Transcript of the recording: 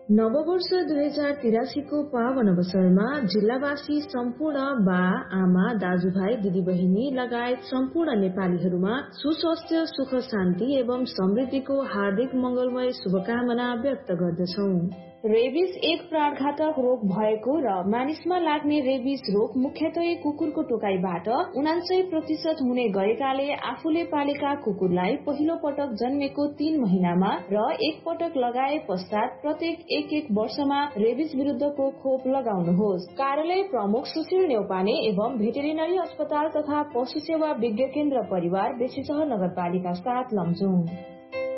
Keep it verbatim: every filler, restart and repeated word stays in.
नववर्ष दुई हजार तिरासी को पावन अवसरमा जिल्लावासी सम्पूर्ण बा आमा दाजुभाइ दिदीबहिनी लगायत सम्पूर्ण नेपालीहरूमा सुस्वास्थ्य सुख शान्ति एवं समृद्धिको हार्दिक मंगलमय शुभकामना व्यक्त गर्दछौ। रेबिस एक प्राणघातक रोग भएको र मानिसमा लाग्ने रेबिस रोग मुख्यतः कुकुरको टोकाइबाट उनान्सय प्रतिशत हुने गरेकाले आफूले पालेका कुकुरलाई पहिलो पटक जन्मेको तीन महिनामा र एक पटक लगाए पश्चात प्रत्येक एक एक वर्षमा रेबिस विरुद्धको खोप लगाउनुहोस्। कार्यालय प्रमुख सुशील नेउपाने एवं भेटेरिनरी अस्पताल तथा पशु सेवा विज्ञ केन्द्र परिवार बेसीसहर नगरपालिका सात लमजुङ।